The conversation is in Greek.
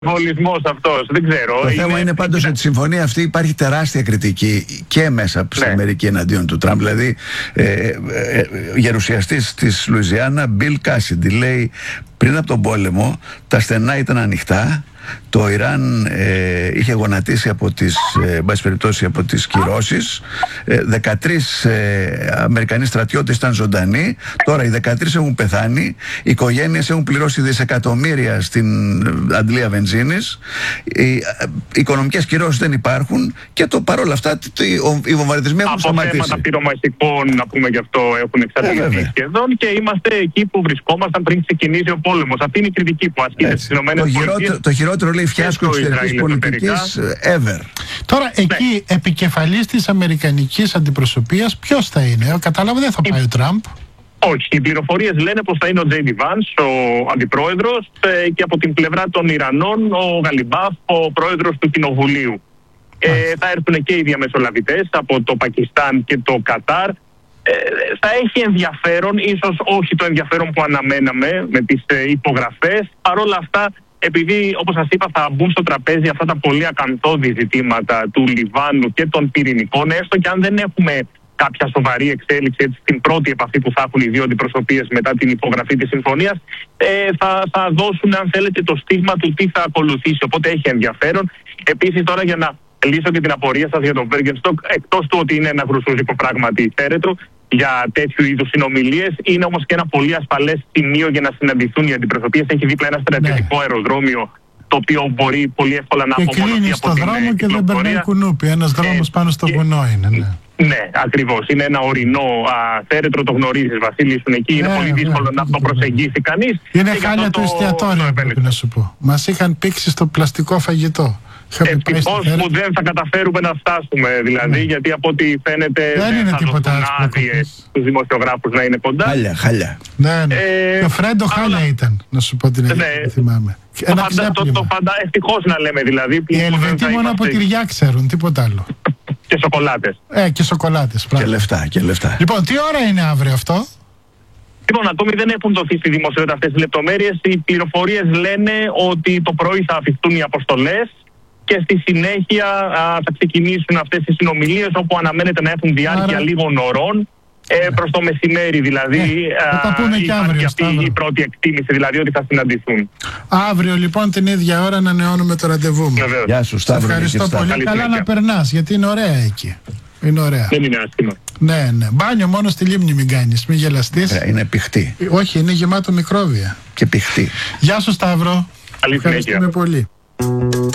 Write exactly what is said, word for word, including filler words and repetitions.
υπερβολισμός αυτός, δεν ξέρω. Το είναι... θέμα είναι πάντως ότι η συμφωνία αυτή υπάρχει τεράστια κριτική και μέσα στην ναι. Αμερική εναντίον του Τραμπ. Δηλαδή, ε, ε, ε, γερουσιαστής της Λουιζιάννα, Μπιλ Κάσιντι, λέει πριν από τον πόλεμο τα στενά ήταν ανοιχτά. Το Ιράν ε, είχε γονατίσει από τις, ε, μπάση περιπτώσει, από τις κυρώσεις. ε, δεκατρείς ε, Αμερικανοί στρατιώτες ήταν ζωντανοί. Τώρα οι δεκατρείς έχουν πεθάνει. Οι οικογένειες έχουν πληρώσει δισεκατομμύρια στην αντλία βενζίνης. Οι, οι οικονομικές κυρώσεις δεν υπάρχουν. Και το παρόλα αυτά οι βομβαρδισμοί έχουν σταματήσει. Από θέματα πυρομαχικών, να πούμε γι' αυτό, έχουν εξαρτηθεί ε, σχεδόν. Και είμαστε εκεί που βρισκόμασταν πριν ξεκινήσει ο πόλεμος. Αυτή είναι η κριτική που ασκείται στις ΗΠΑ. Το χειρότερο, λέει, φιάσκο εξωτερικής πολιτικής ever. Τώρα ναι. εκεί επικεφαλής της αμερικανικής αντιπροσωπείας ποιος θα είναι? Κατάλαβα, δεν θα πάει η... ο Τραμπ. Όχι, οι πληροφορίες λένε πως θα είναι ο Τζέι Ντι Vance, ο αντιπρόεδρος, και από την πλευρά των Ιρανών ο Γαλιμπάφ, ο πρόεδρος του Κοινοβουλίου. Ε, θα έρθουν και οι διαμεσολαβητές από το Πακιστάν και το Κατάρ. Ε, θα έχει ενδιαφέρον, ίσως όχι το ενδιαφέρον που αναμέναμε με τις ε, υπογραφές. Παρ' όλα αυτά, επειδή, όπως σας είπα, θα μπουν στο τραπέζι αυτά τα πολύ ακαθόδη ζητήματα του Λιβάνου και των πυρηνικών, έστω και αν δεν έχουμε κάποια σοβαρή εξέλιξη έτσι, στην πρώτη επαφή που θα έχουν οι δύο αντιπροσωπείες μετά την υπογραφή της συμφωνίας, ε, θα, θα δώσουν, αν θέλετε, το στίγμα του τι θα ακολουθήσει. Οπότε έχει ενδιαφέρον. Επίσης, τώρα για να λύσω και την απορία σας για τον Βέργενστοκ, εκτός του ότι είναι ένα γρουσούζικο πράγματι θέρετρο για τέτοιου είδους συνομιλίες, είναι όμως και ένα πολύ ασφαλές σημείο για να συναντηθούν οι αντιπροσωπείες. Έχει δίπλα ένα στρατιωτικό ναι. αεροδρόμιο, το οποίο μπορεί πολύ εύκολα να απομονωθεί από την κλείνει στο δρόμο και δεν περνάει κουνούπι. Ένας δρόμος ε, πάνω στο και, βουνό είναι. Ναι, ναι ακριβώς. Είναι ένα ορεινό α, θέρετρο, το γνωρίζεις, Βασίλη, ήσουν εκεί. Είναι ε, πολύ δύσκολο ε, να το προσεγγίσει κανείς. Είναι χάλια το εστιατόριο, πρέπει να σου πω. Μας είχαν πήξει στο πλαστικό φαγητό. Ευτυχώς που δεν θα καταφέρουμε να φτάσουμε, δηλαδή, ναι. γιατί από ό,τι φαίνεται δεν, δεν είναι τίποτα άδειες στους δημοσιογράφους να είναι κοντά. Χάλια, χάλια. Ναι, ναι. Ε, το Φρέντο χάλια αλλά... ήταν, να σου πω την αλήθεια, ναι. θυμάμαι. Το φαντα... το, το φαντα... Ευτυχώς να λέμε, δηλαδή. Που οι Ελβετοί μόνο από τυριά ξέρουν, τίποτα άλλο. Και σοκολάτες. Ε, και σοκολάτες, και λεφτά, και λεφτά. Λοιπόν, τι ώρα είναι αύριο αυτό? Λοιπόν, ακόμη δεν έχουν δοθεί στη δημοσιότητα αυτές τις λεπτομέρειες. Οι πληροφορίες λένε ότι το πρωί θα αφιχτούν οι αποστολές. Και στη συνέχεια α, θα ξεκινήσουν αυτές τις συνομιλίες, όπου αναμένεται να έχουν διάρκεια Άρα... λίγων ωρών, ε, προς το μεσημέρι δηλαδή. Ε, θα τα πούμε και αύριο. Αυτή η πρώτη εκτίμηση δηλαδή ότι θα συναντηθούν. Αύριο λοιπόν την ίδια ώρα ανανεώνουμε το ραντεβού μου. Γεια σου, Σταύρο. Ευχαριστώ πολύ. Καλή Καλά συνέχεια. Να περνάς, γιατί είναι ωραία εκεί. Είναι ωραία. Δεν είναι άσχημα. Ναι, ναι. Μπάνιο μόνο στη λίμνη μην κάνεις, μην γελαστείς. Ε, είναι πηχτή. Όχι, είναι γεμάτο μικρόβια. Και πηχτή. Γεια σου, Σταύρο. Καλή συνέχεια. Ευχαριστούμε πολύ.